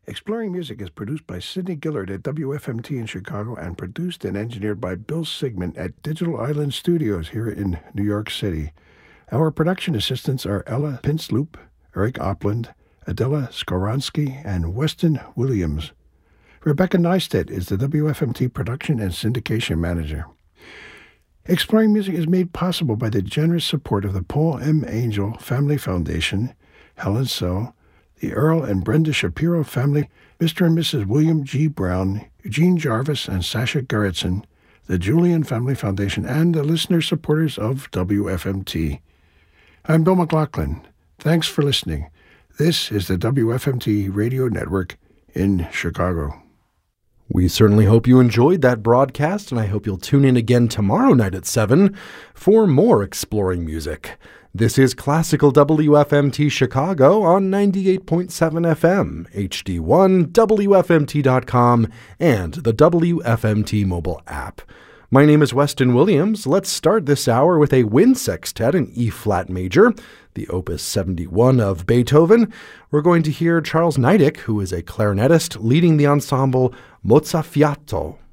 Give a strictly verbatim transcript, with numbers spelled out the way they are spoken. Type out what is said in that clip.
Exploring Music is produced by Sidney Gillard at W F M T in Chicago and produced and engineered by Bill Sigmund at Digital Island Studios here in New York City. Our production assistants are Ella Pinsloop, Eric Opland, Adela Skoronsky, and Weston Williams. Rebecca Neistat is the W F M T production and syndication manager. Exploring Music is made possible by the generous support of the Paul M. Angel Family Foundation, Helen So, the Earl and Brenda Shapiro family, Mister and Missus William G. Brown, Eugene Jarvis, and Sasha Gerritsen, the Julian Family Foundation, and the listener supporters of W F M T. I'm Bill McLaughlin. Thanks for listening. This is the W F M T Radio Network in Chicago. We certainly hope you enjoyed that broadcast, and I hope you'll tune in again tomorrow night at seven for more Exploring Music. This is Classical W F M T Chicago on ninety-eight point seven F M, H D one, W F M T dot com, and the W F M T mobile app. My name is Weston Williams. Let's start this hour with a wind sextet in E-flat major, the Opus seventy-one of Beethoven. We're going to hear Charles Neidig, who is a clarinetist, leading the ensemble Mozzafiato.